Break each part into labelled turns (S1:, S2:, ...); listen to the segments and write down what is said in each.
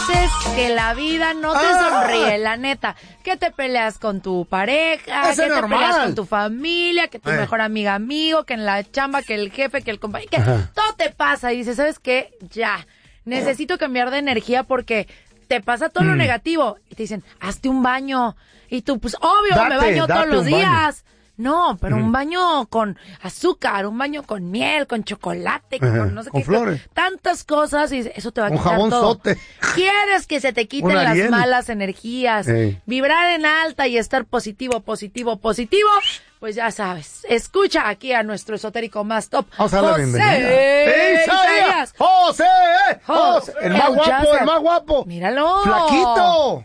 S1: veces que la vida no te sonríe, la neta. Que te peleas con tu pareja, que te peleas con tu familia, que tu mejor amigo, que en la chamba, que el jefe, que el compañero, que todo te pasa. Y dices, ¿sabes qué? Ya, necesito cambiar de energía porque te pasa todo lo negativo. Y te dicen, hazte un baño. Y tú, pues, obvio, me baño todos los días. No, pero un baño con azúcar, un baño con miel, con chocolate, con no sé
S2: con
S1: qué.
S2: flores.
S1: Tantas cosas y eso te va a quitar
S2: jabón
S1: todo.
S2: sote.
S1: ¿Quieres que se te quiten las malas energías? Vibrar en alta y estar positivo? Pues ya sabes. Escucha aquí a nuestro esotérico más top,
S2: Vamos a dar la
S1: bienvenida.
S2: Isaías. José. El más guapo.
S1: Míralo.
S2: Flaquito.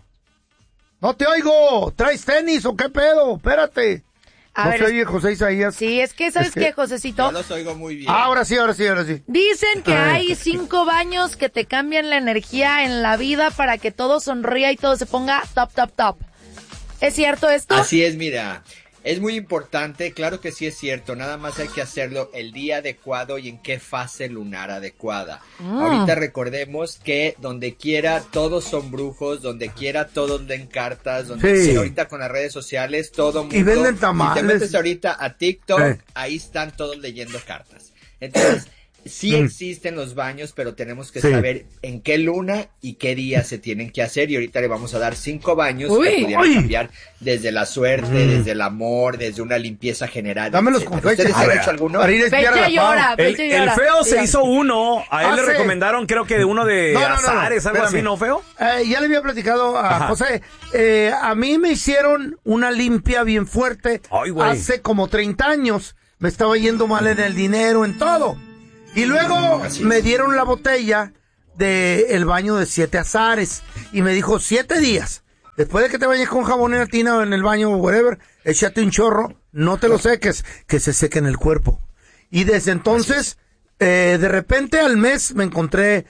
S2: No te oigo. ¿Traes tenis o qué pedo? Espérate.
S1: A
S2: no
S1: ver,
S2: se oye José Isaías.
S1: Sí, es que, ¿sabes qué, Josecito?
S3: Yo los oigo muy bien.
S2: Ahora sí.
S1: Dicen que hay 5 baños que te cambian la energía en la vida para que todo sonría y todo se ponga top. ¿Es cierto esto?
S3: Así es, mira. Es muy importante, claro que sí es cierto, nada más hay que hacerlo el día adecuado y en qué fase lunar adecuada. Ahorita recordemos que donde quiera todos son brujos, donde quiera todos den cartas, donde ahorita con las redes sociales todo mundo.
S2: Y venden tamales.
S3: Si te metes ahorita a TikTok, ahí están todos leyendo cartas. Entonces, sí existen los baños, pero tenemos que saber en qué luna y qué día se tienen que hacer. Y ahorita le vamos a dar 5 baños que pudieran cambiar desde la suerte, desde el amor, desde una limpieza general.
S2: Dámelos con fecha.
S3: ¿Ustedes han hecho alguno?
S1: Fecha llora.
S4: El Feo se hizo uno. A él le recomendaron, creo que de uno de azares, algo así, ¿no, Feo?
S2: Ya le había platicado a José. A mí me hicieron una limpia bien fuerte. Hace como 30 años. Me estaba yendo mal en el dinero, en todo. Y luego me dieron la botella del baño de 7 azares. Y me dijo, 7 días. Después de que te bañes con jabón en la tina o en el baño o whatever, échate un chorro, no te lo seques, que se seque en el cuerpo. Y desde entonces, de repente al mes me encontré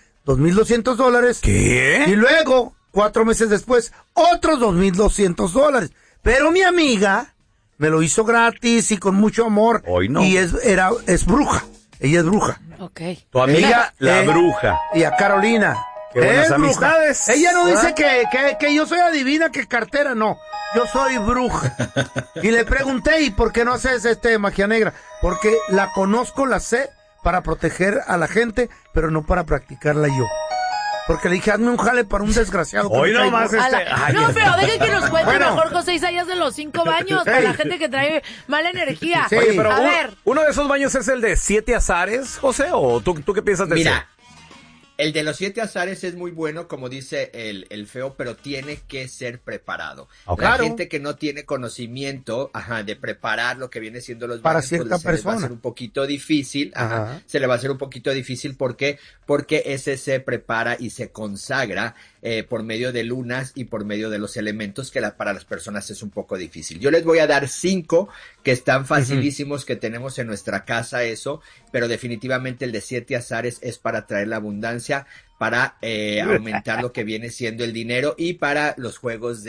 S2: $2,200.
S4: ¿Qué?
S2: Y luego, 4 meses después, otros $2,200. Pero mi amiga me lo hizo gratis y con mucho amor.
S4: Hoy no.
S2: Y es bruja. Ella es bruja.
S1: Ok.
S4: Tu amiga, la bruja.
S2: Y a Carolina.
S4: Qué buenas amistades.
S2: Bruja. Ella no dice que yo soy adivina, que cartera, no. Yo soy bruja. Y le pregunté, ¿y por qué no haces magia negra? Porque la conozco, la sé, para proteger a la gente, pero no para practicarla yo. Porque le dije, hazme un jale para un desgraciado.
S4: Hoy nomás
S1: No, pero dejen que nos cuente mejor José Isaías de los 5 baños para la gente que trae mala energía.
S2: Sí.
S4: Oye, pero
S1: a ver.
S4: ¿uno de esos baños es el de 7 azares, José? ¿O tú qué piensas de ese?
S3: Mira, el de los 7 azares es muy bueno, como dice el Feo, pero tiene que ser preparado. La gente que no tiene conocimiento de preparar lo que viene siendo los
S2: para
S3: baños,
S2: cierta
S3: se les va a hacer un poquito difícil. Se le va a hacer un poquito difícil porque ese se prepara y se consagra por medio de lunas y por medio de los elementos que para las personas es un poco difícil. Yo les voy a dar 5 que están facilísimos, que tenemos en nuestra casa pero definitivamente el de 7 azares es para traer la abundancia, para aumentar lo que viene siendo el dinero y para los juegos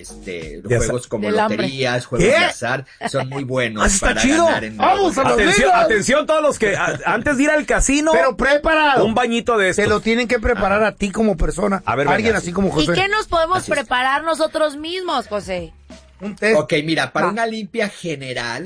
S3: juegos como loterías, juegos de azar, son muy buenos para ganar en
S2: ¡Vamos a los
S4: atención todos los que antes de ir al casino,
S2: pero preparado,
S4: un bañito de estos.
S2: Te lo tienen que preparar a ti como persona,
S4: a ver,
S2: alguien así como José.
S1: ¿Y qué nos podemos preparar nosotros mismos, José?
S2: Un té.
S3: Ok, mira, para una limpia general,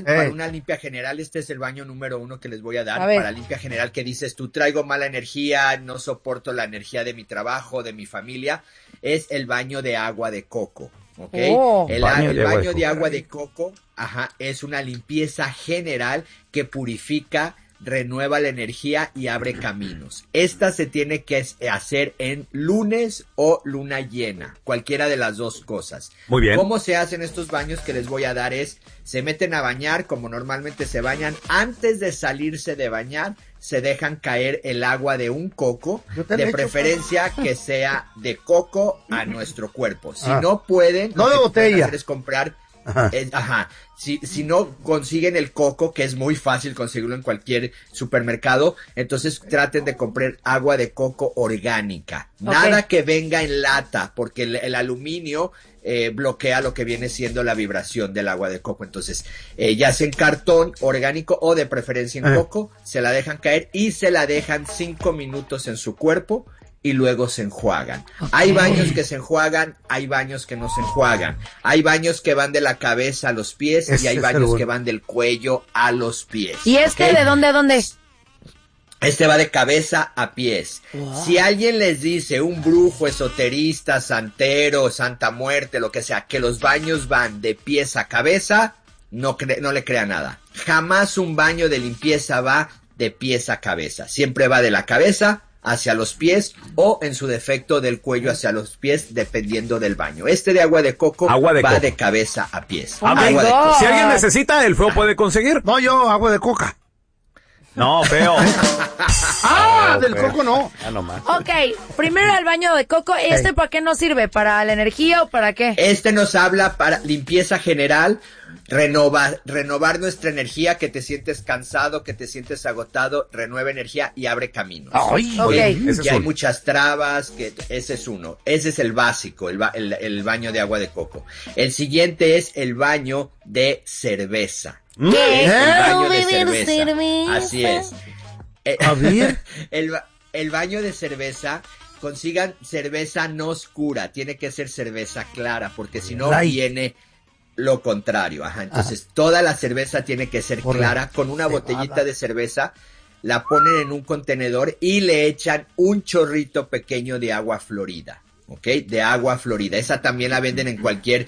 S3: este es el baño número 1 que les voy a dar. Para limpia general, que dices tú, traigo mala energía, no soporto la energía de mi trabajo, de mi familia, es el baño de agua de coco. ¿Ok? El baño de agua de coco, es una limpieza general que purifica, renueva la energía y abre caminos. Esta se tiene que hacer en lunes o luna llena, cualquiera de las dos cosas.
S4: Muy bien.
S3: ¿Cómo se hacen estos baños que les voy a dar? Se meten a bañar como normalmente se bañan. Antes de salirse de bañar, se dejan caer el agua de un coco, de preferencia que sea de coco a nuestro cuerpo. Si no pueden,
S2: no de botella,
S3: hacer es comprar. Si no consiguen el coco, que es muy fácil conseguirlo en cualquier supermercado, entonces traten de comprar agua de coco orgánica. Nada que venga en lata, porque el aluminio bloquea lo que viene siendo la vibración del agua de coco. Entonces, ya sea en cartón orgánico o de preferencia en coco, se la dejan caer y se la dejan 5 minutos en su cuerpo. y luego se enjuagan. Hay baños que se enjuagan, hay baños que no se enjuagan. Hay baños que van de la cabeza a los pies y hay baños que van del cuello a los pies.
S1: ¿Y de dónde a dónde?
S3: Este va de cabeza a pies. Wow. Si alguien les dice, un brujo, esoterista, santero, santa muerte, lo que sea, que los baños van de pies a cabeza, no le crea nada. Jamás un baño de limpieza va de pies a cabeza. Siempre va de la cabeza hacia los pies o, en su defecto, del cuello hacia los pies, dependiendo del baño. Este de agua de coco va de cabeza a pies.
S4: Agua de coco. Si alguien necesita, el feo puede conseguir.
S2: No, yo agua de coca.
S4: No, feo.
S2: Del coco no.
S4: Ya nomás.
S1: Ok, primero el baño de coco. ¿Este para qué nos sirve? ¿Para la energía o para qué?
S3: Este nos habla para limpieza general, renovar nuestra energía, que te sientes cansado, que te sientes agotado, renueva energía y abre caminos.
S2: Ay,
S1: okay.
S3: Que hay muchas trabas, que ese es uno. Ese es el básico, el baño de agua de coco. El siguiente es el baño de cerveza.
S1: ¿Qué?
S3: El baño de cerveza. Así es.
S2: A ver.
S3: El baño de cerveza, consigan cerveza no oscura, tiene que ser cerveza clara, porque si no viene lo contrario. Entonces, toda la cerveza tiene que ser clara. Con una botellita de cerveza, la ponen en un contenedor y le echan un chorrito pequeño de agua florida. ¿Ok? De agua florida. Esa también la venden en cualquier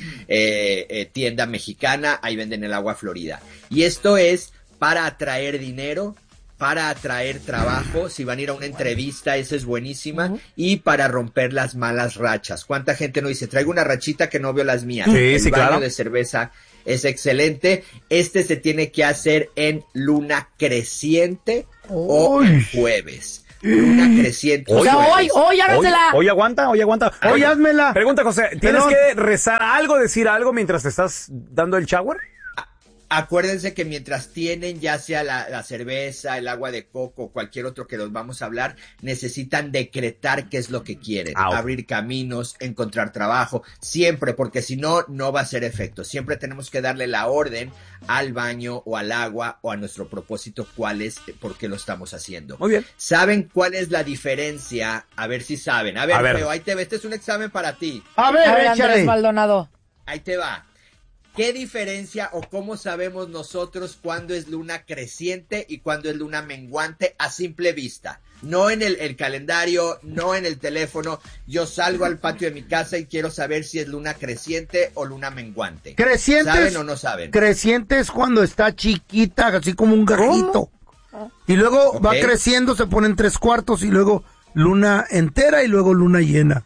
S3: tienda mexicana. Ahí venden el agua florida. Y esto es para atraer dinero, para atraer trabajo. Si van a ir a una entrevista, esa es buenísima. Y para romper las malas rachas. ¿Cuánta gente no dice, traigo una rachita que no veo las mías? El baño de cerveza es excelente. Este se tiene que hacer en luna creciente o en jueves. Luna creciente.
S1: O sea, hoy hágasela.
S4: Hoy aguanta.
S2: Hoy házmela.
S4: Pregunta, José, ¿tienes que rezar algo, decir algo mientras te estás dando el shower?
S3: Acuérdense que mientras tienen ya sea la cerveza, el agua de coco, cualquier otro que los vamos a hablar, necesitan decretar qué es lo que quieren. Abrir caminos, encontrar trabajo, siempre, porque si no, no va a hacer efecto. Siempre tenemos que darle la orden al baño o al agua o a nuestro propósito, cuál es, por qué lo estamos haciendo.
S4: Muy bien.
S3: ¿Saben cuál es la diferencia? A ver si saben. A ver, Feo, ahí te ve. Este es un examen para ti.
S2: A ver,
S1: Andrés Maldonado.
S3: Ahí te va. ¿Qué diferencia o cómo sabemos nosotros cuándo es luna creciente y cuándo es luna menguante a simple vista? No en el calendario, no en el teléfono. Yo salgo al patio de mi casa y quiero saber si es luna creciente o luna menguante.
S2: ¿Creciente?
S3: ¿Saben o no saben?
S2: Creciente es cuando está chiquita, así como un gajito. Y luego va creciendo, se pone en 3/4 y luego luna entera y luego luna llena.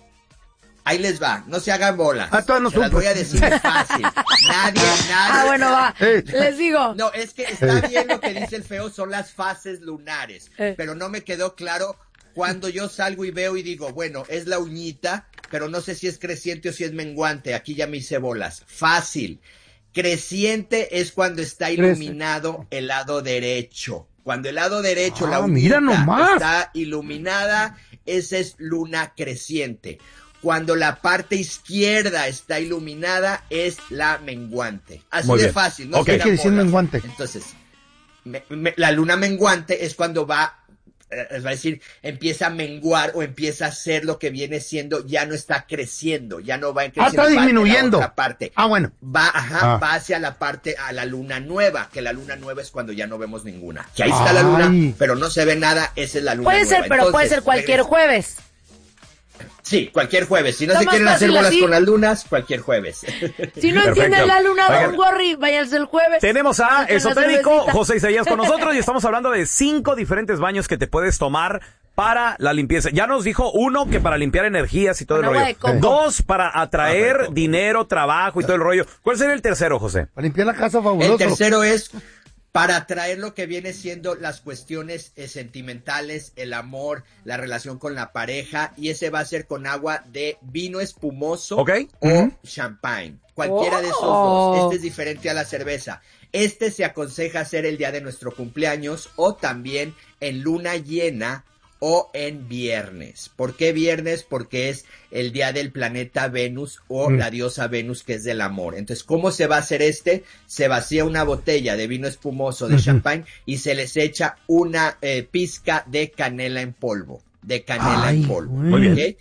S3: Ahí les va, no se hagan bolas.
S2: No
S3: se las voy a decir fácil. Nadie.
S1: Bueno, va. Les digo.
S3: No, es que está bien lo que dice el Feo, son las fases lunares. Pero no me quedó claro cuando yo salgo y veo y digo, bueno, es la uñita, pero no sé si es creciente o si es menguante. Aquí ya me hice bolas. Fácil. Creciente es cuando está iluminado el lado derecho. Cuando el lado derecho, la uñita, está iluminada, esa es luna creciente. Cuando la parte izquierda está iluminada, es la menguante. Así muy de bien. Fácil, ¿no?
S2: ¿Qué quiere decir menguante?
S3: Entonces, la luna menguante es cuando va a decir, empieza a menguar o empieza a hacer lo que viene siendo, ya no está creciendo, ya no va creciendo.
S2: Está disminuyendo.
S3: La otra parte.
S2: Bueno.
S3: Va hacia la parte, a la luna nueva, que la luna nueva es cuando ya no vemos ninguna. Que ahí está la luna, pero no se ve nada, esa es la luna nueva.
S1: Puede ser, pero entonces, puede ser cualquier jueves.
S3: Sí, cualquier jueves. Si no se quieren hacer bolas con las lunas, cualquier jueves.
S1: Si no entienden la luna, don Gorri, váyanse el jueves.
S4: Tenemos a Esotérico José Isaías con nosotros y estamos hablando de 5 diferentes baños que te puedes tomar para la limpieza. Ya nos dijo 1 que para limpiar energías y todo el rollo. 2 para atraer dinero, trabajo y todo el rollo. ¿Cuál sería el tercero, José?
S2: Para limpiar la casa, fabuloso.
S3: El tercero es para atraer lo que viene siendo las cuestiones sentimentales, el amor, la relación con la pareja, y ese va a ser con agua de vino espumoso o champagne. Cualquiera de esos dos. Este es diferente a la cerveza. Este se aconseja hacer el día de nuestro cumpleaños o también en luna llena o en viernes. ¿Por qué viernes? Porque es el día del planeta Venus o la diosa Venus, que es del amor. Entonces, ¿cómo se va a hacer este? Se vacía una botella de vino espumoso de champagne y se les echa una pizca de canela en polvo. de canela en polvo.
S4: Muy bien.
S3: ¿Okay?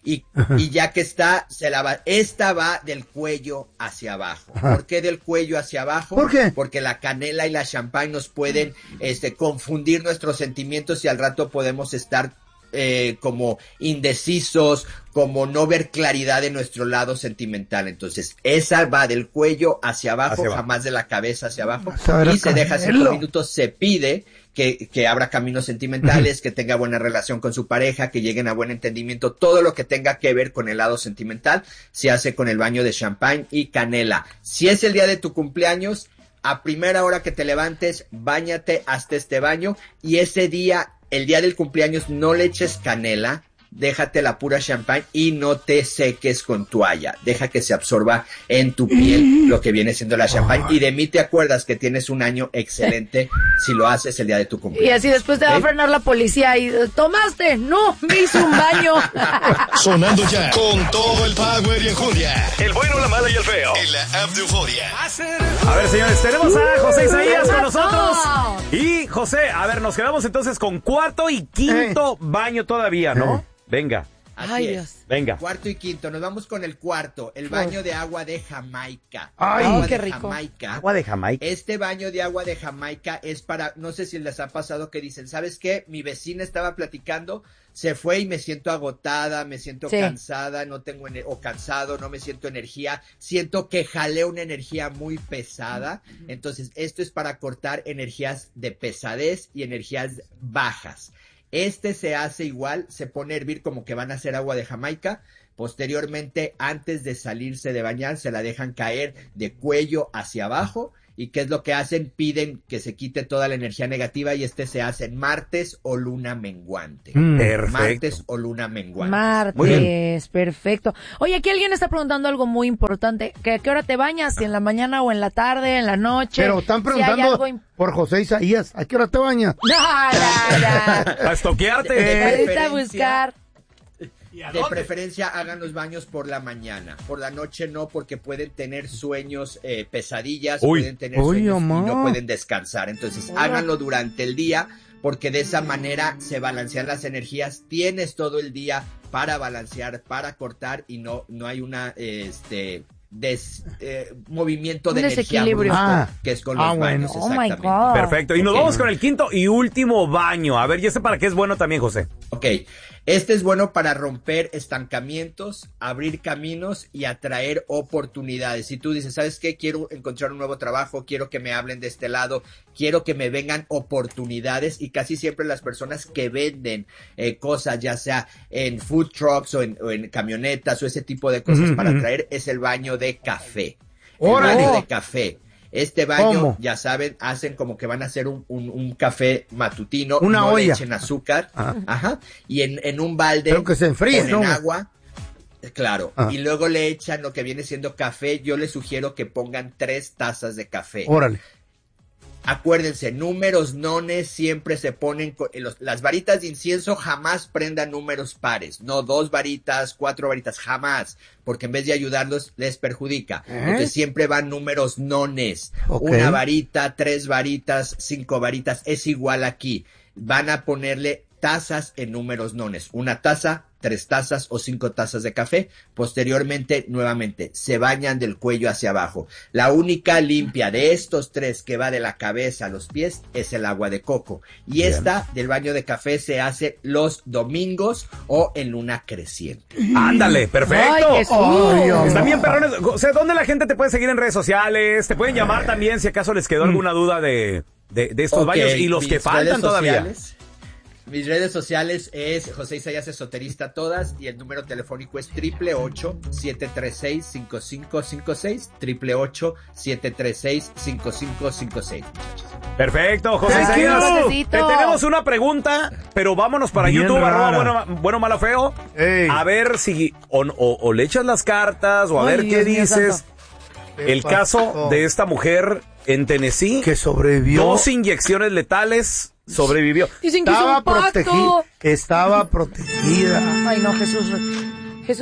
S3: Y ya que esta va del cuello hacia abajo. ¿Por qué del cuello hacia abajo?
S2: ¿Por qué?
S3: Porque la canela y la champagne nos pueden confundir nuestros sentimientos y al rato podemos estar como indecisos, como no ver claridad en nuestro lado sentimental. Entonces, esa va del cuello hacia abajo, jamás de la cabeza hacia abajo, y se deja 5 minutos. Se pide que abra caminos sentimentales, que tenga buena relación con su pareja, que lleguen a buen entendimiento. Todo lo que tenga que ver con el lado sentimental se hace con el baño de champagne y canela. Si es el día de tu cumpleaños, a primera hora que te levantes, báñate, hazte este baño, y ese día, el día del cumpleaños, no le eches canela, déjate la pura champagne y no te seques con toalla. Deja que se absorba en tu piel lo que viene siendo la champagne. Y de mí te acuerdas que tienes un año excelente si lo haces el día de tu cumpleaños.
S1: Y así después te va a frenar la policía y ¿tomaste? No, me hice un baño.
S5: Sonando ya con todo el power y enjundia. El bueno, la mala y el feo. En la app de Euforia.
S4: A ver, señores, tenemos a José Isaías con nosotros. Y José, a ver, nos quedamos entonces con cuarto y quinto baño todavía, ¿no? Venga.
S3: Así es.
S4: Venga.
S3: Cuarto y quinto. Nos vamos con el cuarto. El baño de agua de Jamaica.
S1: Ay, qué rico.
S3: Jamaica.
S4: Agua de Jamaica.
S3: Este baño de agua de Jamaica es para, no sé si les ha pasado que dicen, ¿sabes qué? Mi vecina estaba platicando, se fue y me siento agotada, me siento cansada, no tengo o cansado, no me siento energía, siento que jalé una energía muy pesada. Entonces, esto es para cortar energías de pesadez y energías bajas. Se hace igual, se pone a hervir como que van a hacer agua de Jamaica. Posteriormente, antes de salirse de bañar, se la dejan caer de cuello hacia abajo. ¿Y qué es lo que hacen? Piden que se quite toda la energía negativa y se hace en martes o luna menguante.
S4: Perfecto.
S3: Martes o luna menguante.
S1: Martes, perfecto. Oye, aquí alguien está preguntando algo muy importante. ¿A qué hora te bañas? ¿Si en la mañana o en la tarde, en la noche?
S2: Pero están preguntando por José Isaías. ¿A qué hora te bañas?
S1: No.
S4: Para estoquearte.
S1: Ahorita buscar.
S3: De preferencia hagan los baños por la mañana, por la noche no, porque pueden tener sueños, pesadillas, pueden tener sueños y no pueden descansar. Entonces háganlo durante el día, porque de esa manera se balancean las energías. Tienes todo el día para balancear, para cortar y no hay una movimiento de energía brusco, que es con los baños. Exactamente.
S1: God.
S4: Perfecto. Y nos vamos con el quinto y último baño. A ver, ¿y para qué es bueno también, José?
S3: Ok, este es bueno para romper estancamientos, abrir caminos y atraer oportunidades. Si tú dices, ¿sabes qué? Quiero encontrar un nuevo trabajo, quiero que me hablen de este lado, quiero que me vengan oportunidades, y casi siempre las personas que venden cosas, ya sea en food trucks o en camionetas o ese tipo de cosas para atraer, es el baño de café. El baño de café. Este baño, ya saben, hacen como que van a hacer un café matutino.
S2: Una olla.
S3: Le echen azúcar. Ajá. Y en un balde.
S2: Pero que se enfríe,
S3: ponen agua. Claro. Y luego le echan lo que viene siendo café. Yo les sugiero que pongan 3 tazas de café.
S2: Órale.
S3: Acuérdense, números nones siempre se ponen, las varitas de incienso jamás prendan números pares, no 2 varitas, 4 varitas, jamás, porque en vez de ayudarlos les perjudica. Entonces siempre van números nones, 1 varita, 3 varitas, 5 varitas, es igual aquí. Van a ponerle tazas en números nones, 1 taza, 3 tazas o 5 tazas de café. Posteriormente, nuevamente, se bañan del cuello hacia abajo. La única limpia de estos 3 que va de la cabeza a los pies es el agua de coco. Y esta del baño de café se hace los domingos o en luna creciente.
S4: ¡Ándale! ¡Perfecto!
S1: ¡Ay,
S4: Están bien perrones. O sea, ¿dónde la gente te puede seguir en redes sociales? Te pueden llamar también si acaso les quedó alguna duda de estos baños y los que faltan todavía.
S3: Mis redes sociales es José Isaías Esoterista todas, y el número telefónico es 888-736-5556, 888-736-5556.
S4: Perfecto, José Isaías. Te tenemos una pregunta, pero vámonos para bien YouTube, bueno, malo, feo. A ver si o le echas las cartas o a ver qué dices. El caso de esta mujer en Tennessee
S2: que sobrevivió
S4: 2 inyecciones letales. Sobrevivió.
S1: Dicen que
S2: estaba protegida.
S1: Ay, no, Jesús.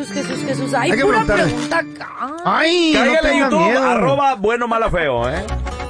S1: Ay, pura pregunta acá.
S2: Ay,
S4: cállale
S2: no
S4: a YouTube,
S2: miedo.
S4: @bueno malo feo,